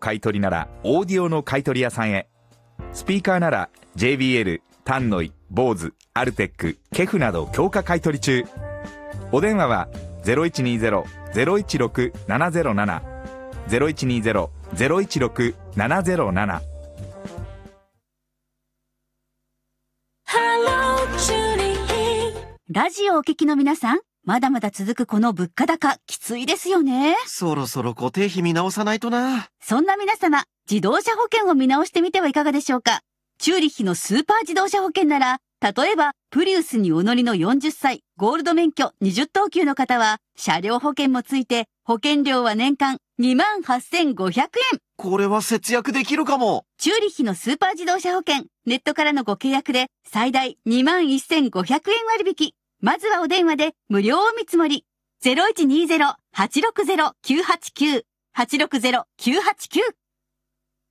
買い取りならオーディオの買い取り屋さんへ。スピーカーなら JBL、タンノイ、ボーズ、アルテック、ケフなど強化買い取り中。お電話は 0120-016-707 0120-016-707。 ラジオをお聞きの皆さん、まだまだ続くこの物価高、きついですよね。 そろそろ固定費見直さないとな。 そんな皆様、自動車保険を見直してみてはいかがでしょうか。チューリッヒのスーパー自動車保険なら、例えば、プリウスにお乗りの40歳、ゴールド免許20等級の方は、車両保険もついて、保険料は年間28,500円。 これは節約できるかも。 チューリッヒのスーパー自動車保険、ネットからのご契約で、最大21,500円割引。まずはお電話で無料お見積もり。0120-860-989。860-989。